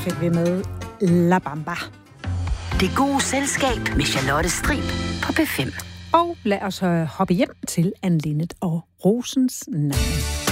fik vi med La Bamba. Det gode selskab med Charlotte Strib på P5. Og lad os hoppe hjem til Anne Linnet og Rosens navn.